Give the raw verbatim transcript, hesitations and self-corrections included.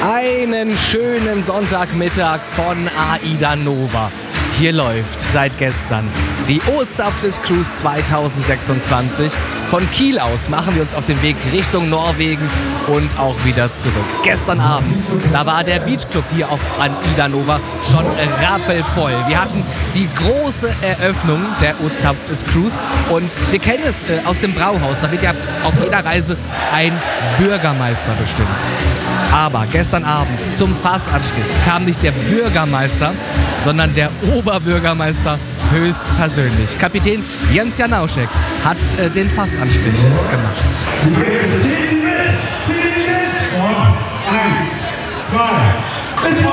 Einen schönen Sonntagmittag von AIDA Nova. Hier läuft seit gestern die O-Zapf des Cruise zweitausendsechsundzwanzig. Von Kiel aus machen wir uns auf den Weg Richtung Norwegen und auch wieder zurück. Gestern Abend, da war der Beachclub hier auf AIDA Nova schon rappelvoll. Wir hatten die große Eröffnung der O-Zapf des Cruise und wir kennen es äh, aus dem Brauhaus. Da wird ja auf jeder Reise ein Bürgermeister bestimmt. Aber gestern Abend zum Fassanstich kam nicht der Bürgermeister, sondern der Oberbürgermeister höchstpersönlich. Kapitän Jens Janauschek hat äh, den Fassanstich gemacht. Eins, zwei.